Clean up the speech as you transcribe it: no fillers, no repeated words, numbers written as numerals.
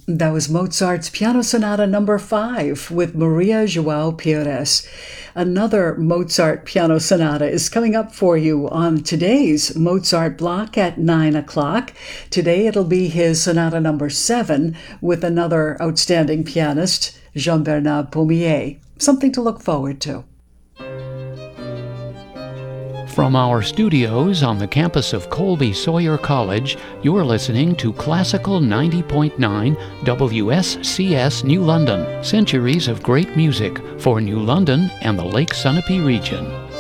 That was Mozart's Piano Sonata number 5 with Maria João Pires. Another Mozart piano sonata is coming up for you on today's Mozart block at 9 o'clock. Today it'll be his sonata number 7 with another outstanding pianist, Jean-Bernard Pommier. Something to look forward to. From our studios on the campus of Colby Sawyer College, you're listening to Classical 90.9 WSCS New London. Centuries of great music for New London and the Lake Sunapee region.